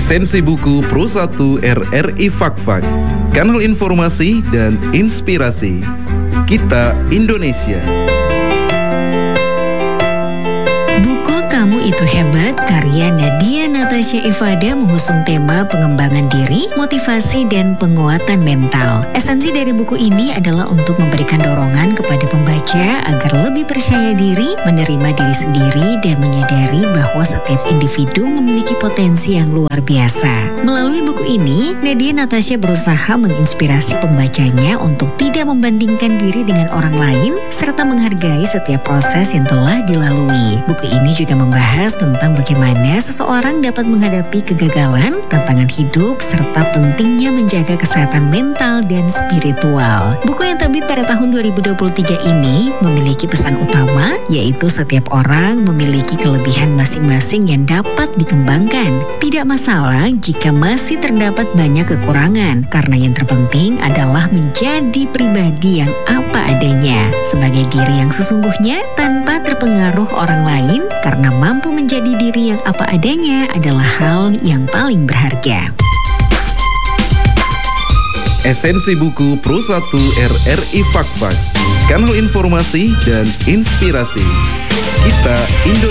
Esensi buku Pro 1 RRI Fakfak, kanal informasi dan inspirasi kita Indonesia. Buku Kamu Itu Hebat karya Nadia Natasha Ifada mengusung tema pengembangan diri, motivasi, dan penguatan mental. Esensi dari buku ini adalah untuk memberikan dorongan kepada pembaca agar lebih percaya diri, menerima diri sendiri, dan menyadari bahwa setiap individu memiliki potensi yang luar biasa. Melalui buku ini, Nadia Natasha berusaha menginspirasi pembacanya untuk tidak membandingkan diri dengan orang lain, serta menghargai setiap proses yang telah dilalui. Buku ini juga membahas tentang bagaimana seseorang dapat menghadapi kegagalan, tantangan hidup, serta pentingnya menjaga kesehatan mental dan spiritual. Buku yang terbit pada tahun 2023 ini memiliki pesan utama, yaitu setiap orang memiliki kelebihan masing-masing yang dapat dikembangkan. Tidak masalah jika masih terdapat banyak kekurangan, karena yang terpenting adalah menjadi pribadi yang apa adanya, sebagai diri yang sesungguhnya tanpa terpengaruh orang lain, karena mampu menjadi diri yang apa adanya adalah hal yang paling berharga. Esensi buku Pro 1 RRI Fakfak, kanal informasi dan inspirasi kita Indonesia.